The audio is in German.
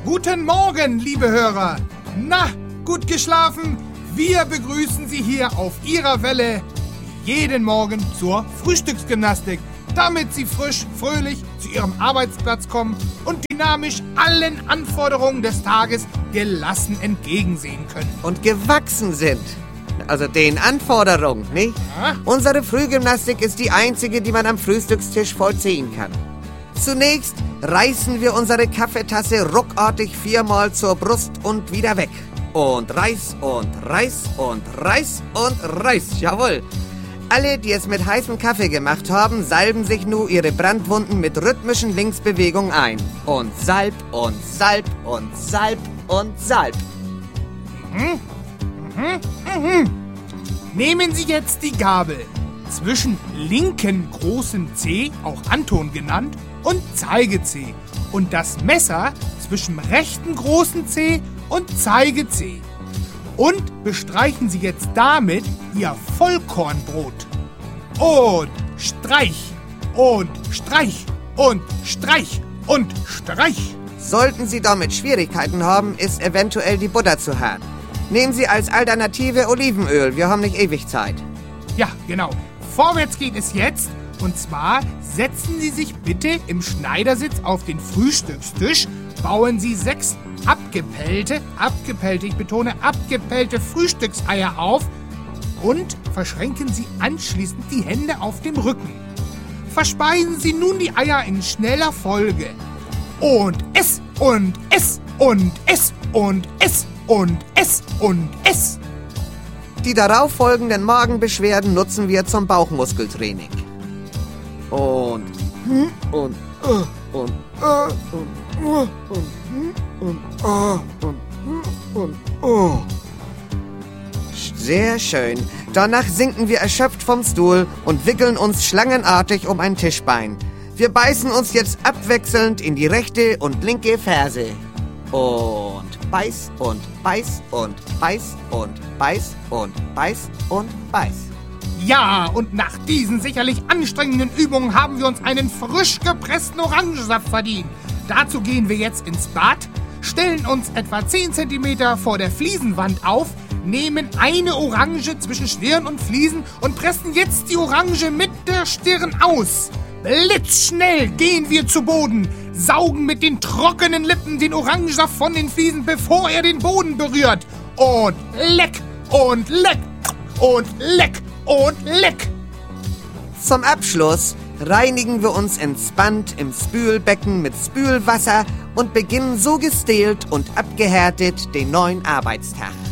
Guten Morgen, liebe Hörer. Na, gut geschlafen? Wir begrüßen Sie hier auf Ihrer Welle wie jeden Morgen zur Frühstücksgymnastik, damit Sie frisch, fröhlich zu Ihrem Arbeitsplatz kommen und dynamisch allen Anforderungen des Tages gelassen entgegensehen können. Und gewachsen sind. Also den Anforderungen, nicht? Ja? Unsere Frühgymnastik ist die einzige, die man am Frühstückstisch vollziehen kann. Zunächst reißen wir unsere Kaffeetasse ruckartig 4-mal zur Brust und wieder weg. Und Reis und Reis und Reis und Reis, jawohl. Alle, die es mit heißem Kaffee gemacht haben, salben sich nun ihre Brandwunden mit rhythmischen Linksbewegungen ein. Und Salb und Salb und Salb und Salb. Nehmen Sie jetzt die Gabel zwischen linken großen Zeh, auch Anton genannt, und Zeigezeh und das Messer zwischen rechten großen Zeh und Zeigezeh. Und bestreichen Sie jetzt damit Ihr Vollkornbrot. Und Streich und Streich und Streich und Streich. Sollten Sie damit Schwierigkeiten haben, ist eventuell die Butter zu hart. Nehmen Sie als Alternative Olivenöl, wir haben nicht ewig Zeit. Ja, genau. Vorwärts geht es jetzt. Und zwar setzen Sie sich bitte im Schneidersitz auf den Frühstückstisch, bauen Sie 6 abgepellte, ich betone abgepellte Frühstückseier auf und verschränken Sie anschließend die Hände auf dem Rücken. Verspeisen Sie nun die Eier in schneller Folge. Und es und es und es und es und es und es. Die darauffolgenden Magenbeschwerden nutzen wir zum Bauchmuskeltraining. Und Sehr schön. Danach sinken wir erschöpft vom Stuhl und wickeln uns schlangenartig um ein Tischbein. Wir beißen uns jetzt abwechselnd in die rechte und linke Ferse. Und beiß und beiß und beiß und beiß und beiß und beiß. Ja, und nach diesen sicherlich anstrengenden Übungen haben wir uns einen frisch gepressten Orangensaft verdient. Dazu gehen wir jetzt ins Bad, stellen uns etwa 10 cm vor der Fliesenwand auf, nehmen eine Orange zwischen Stirn und Fliesen und pressen jetzt die Orange mit der Stirn aus. Blitzschnell gehen wir zu Boden, saugen mit den trockenen Lippen den Orangensaft von den Fliesen, bevor er den Boden berührt. Und leck und leck und leck und leck. Zum Abschluss reinigen wir uns entspannt im Spülbecken mit Spülwasser und beginnen so gestählt und abgehärtet den neuen Arbeitstag.